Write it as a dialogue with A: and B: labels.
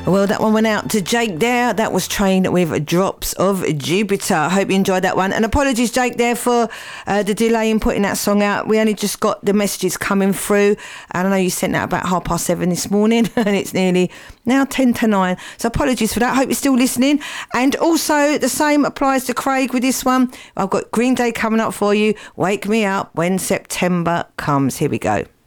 A: Well, that one went out to Jake there. That was Train with Drops of Jupiter. I hope you enjoyed that one. And apologies, Jake, there for the delay in putting that song out. We only just got the messages coming through. And I know you sent that about 7:30 this morning. And it's nearly now 8:50. So apologies for that. I hope you're still listening. And also the same applies to Craig with this one. I've got Green Day coming up for you. Wake Me Up When September Comes. Here we go.